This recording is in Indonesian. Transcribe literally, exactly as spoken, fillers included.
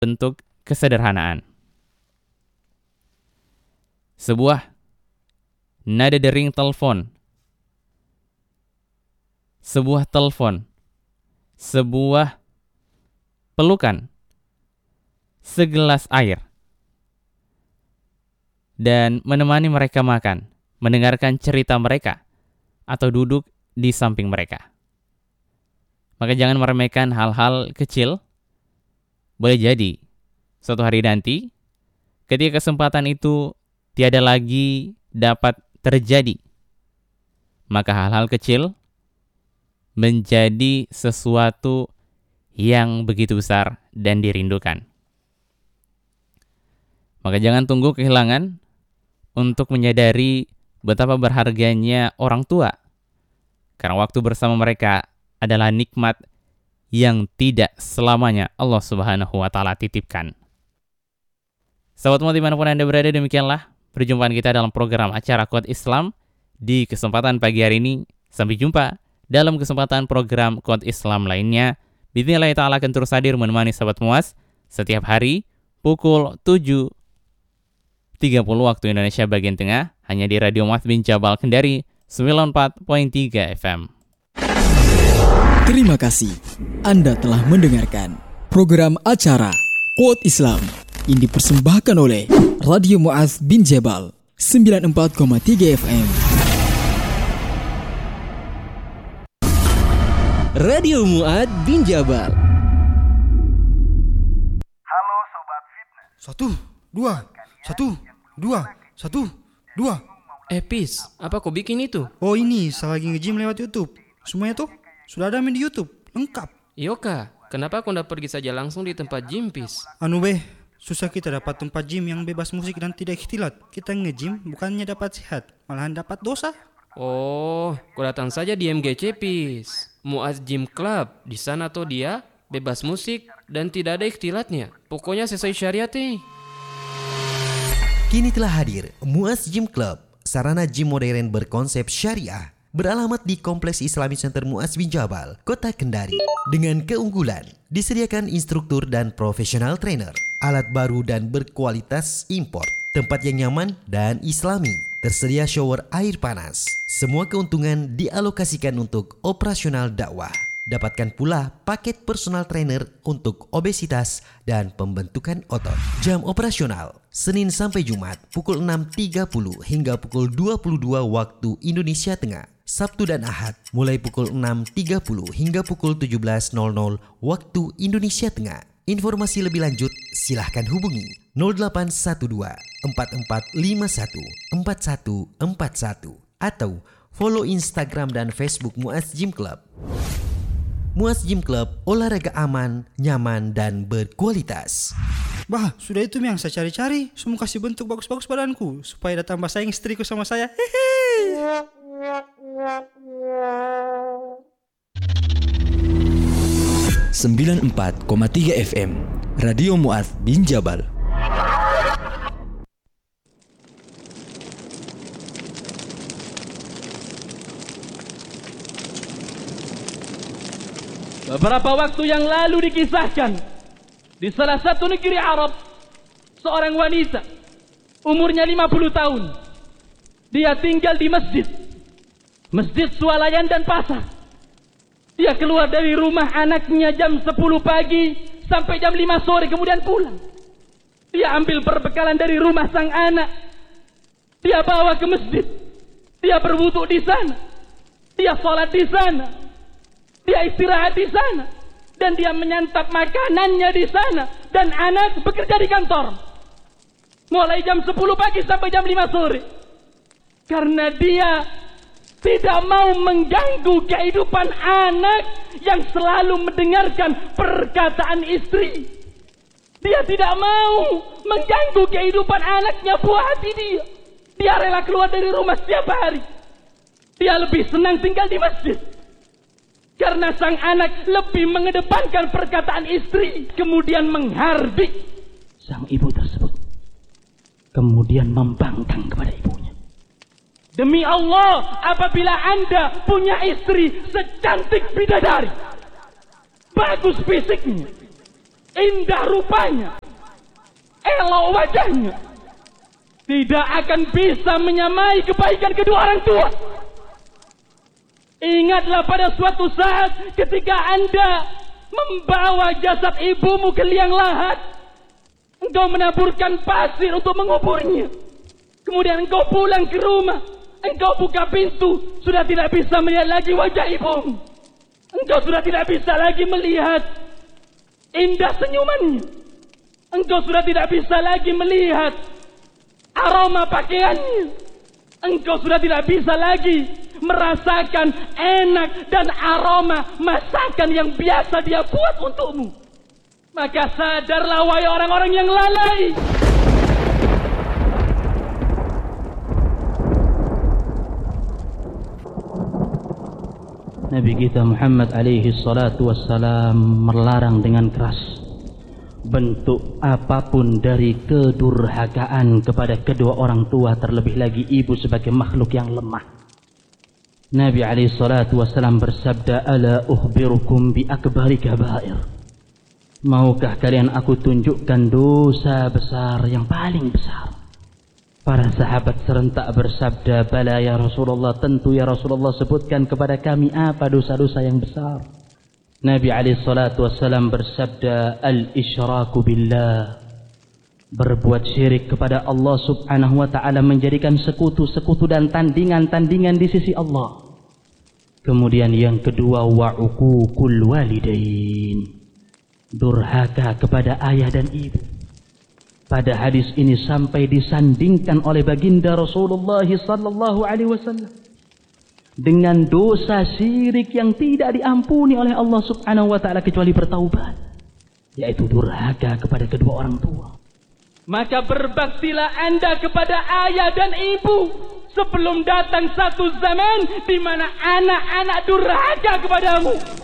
bentuk kesederhanaan. Sebuah nada dering telepon, sebuah telepon, sebuah pelukan, segelas air, dan menemani mereka makan, mendengarkan cerita mereka, atau duduk di samping mereka. Maka jangan meremehkan hal-hal kecil. Boleh jadi suatu hari nanti, ketika kesempatan itu tiada lagi dapat terjadi, maka hal-hal kecil menjadi sesuatu yang begitu besar dan dirindukan. Maka jangan tunggu kehilangan untuk menyadari betapa berharganya orang tua, karena waktu bersama mereka adalah nikmat yang tidak selamanya Allah Subhanahu wa Ta'ala titipkan. Sahabat umat dimanapun Anda berada, demikianlah perjumpaan kita dalam program acara Quote Islam di kesempatan pagi hari ini. Sampai jumpa dalam kesempatan program Quote Islam lainnya. Bismillah ta'ala akan terus hadir menemani sahabat Muaz setiap hari pukul tujuh tiga puluh waktu Indonesia bagian tengah, hanya di Radio Muaz bin Jabal Kendari sembilan puluh empat koma tiga F M. Terima kasih Anda telah mendengarkan program acara Quote Islam yang dipersembahkan oleh Radio Muaz bin Jabal sembilan puluh empat koma tiga F M. Radio Muaz bin Jabal. Halo Sobat Fitness. Satu, dua, satu, dua, satu, dua. Eh Pis, apa kau bikin itu? Oh ini, saya lagi nge-gym lewat YouTube. Semuanya tuh sudah ada main di YouTube, lengkap. Yoka, kenapa kau ndak pergi saja langsung di tempat gym, Pis? Anu beh, susah kita dapat tempat gym yang bebas musik dan tidak ikhtilat. Kita nge-gym bukannya dapat sehat, malahan dapat dosa. Oh, kau datang saja di M G C, Pis. Muaz Gym Club, di sana tuh dia bebas musik dan tidak ada ikhtilatnya. Pokoknya sesuai syariat nih. Kini telah hadir Muaz Gym Club, sarana gym modern berkonsep syariah. Beralamat di Kompleks Islamic Center Muaz bin Jabal, Kota Kendari. Dengan keunggulan, disediakan instruktur dan profesional trainer, alat baru dan berkualitas impor, tempat yang nyaman dan islami, tersedia shower air panas. Semua keuntungan dialokasikan untuk operasional dakwah. Dapatkan pula paket personal trainer untuk obesitas dan pembentukan otot. Jam operasional Senin sampai Jumat pukul enam tiga puluh hingga pukul dua puluh dua waktu Indonesia Tengah. Sabtu dan Ahad mulai pukul enam tiga puluh hingga pukul tujuh belas nol nol waktu Indonesia Tengah. Informasi lebih lanjut silahkan hubungi nol delapan satu dua empat empat lima satu empat satu empat satu atau follow Instagram dan Facebook Muaz Gym Club. Muaz Gym Club, olahraga aman, nyaman, dan berkualitas. Bah, sudah itu yang saya cari-cari. Semua kasih bentuk bagus-bagus badanku supaya datang tambah sayang istriku sama saya. Hehe. sembilan puluh empat koma tiga F M Radio Muaz bin Jabal. Beberapa waktu yang lalu dikisahkan di salah satu negeri Arab, seorang wanita umurnya lima puluh tahun. Dia tinggal di masjid, masjid swalayan dan pasar. Dia keluar dari rumah anaknya jam sepuluh pagi sampai jam lima sore kemudian pulang. Dia ambil perbekalan dari rumah sang anak. Dia bawa ke masjid. Dia berwudu di sana. Dia sholat di sana. Dia istirahat di sana. Dan dia menyantap makanannya di sana. Dan anak bekerja di kantor. Mulai jam sepuluh pagi sampai jam lima sore. Karena dia tidak mau mengganggu kehidupan anak yang selalu mendengarkan perkataan istri. Dia tidak mau mengganggu kehidupan anaknya, buah hati dia. Dia rela keluar dari rumah setiap hari. Dia lebih senang tinggal di masjid. Karena sang anak lebih mengedepankan perkataan istri. Kemudian menghardik sang ibu tersebut. Kemudian membangkang kepada ibunya. Demi Allah, apabila Anda punya istri secantik bidadari, bagus fisiknya, indah rupanya, elok wajahnya, tidak akan bisa menyamai kebaikan kedua orang tua. Ingatlah pada suatu saat ketika Anda membawa jasad ibumu ke liang lahat, engkau menaburkan pasir untuk menguburnya. Kemudian engkau pulang ke rumah, engkau buka pintu, sudah tidak bisa melihat lagi wajah ibumu. Engkau sudah tidak bisa lagi melihat indah senyumannya. Engkau sudah tidak bisa lagi melihat aroma pakaiannya. Engkau sudah tidak bisa lagi merasakan enak dan aroma masakan yang biasa dia buat untukmu. Maka sadarlah wahai orang-orang yang lalai. Nabi kita Muhammad alaihi salatu wassalam melarang dengan keras bentuk apapun dari kedurhakaan kepada kedua orang tua, terlebih lagi ibu sebagai makhluk yang lemah. Nabi alaihi salatu wassalam bersabda, "Ala ukhbirukum bi akbari kabair." Maukah kalian aku tunjukkan dosa besar yang paling besar? Para sahabat serentak bersabda, "Bala ya Rasulullah, tentu ya Rasulullah, sebutkan kepada kami apa dosa-dosa yang besar." Nabi alaihi salatu wassalam bersabda, "Al-isyraku billah." Berbuat syirik kepada Allah subhanahu wa ta'ala, menjadikan sekutu-sekutu dan tandingan-tandingan di sisi Allah. Kemudian yang kedua, wa uququl walidain. Durhaka kepada ayah dan ibu. Pada hadis ini sampai disandingkan oleh baginda Rasulullah sallallahu alaihi wasallam dengan dosa syirik yang tidak diampuni oleh Allah subhanahu wa ta'ala kecuali bertaubat, yaitu durhaka kepada kedua orang tua. Maka berbaktilah Anda kepada ayah dan ibu sebelum datang satu zaman di mana anak-anak durhaka kepadamu.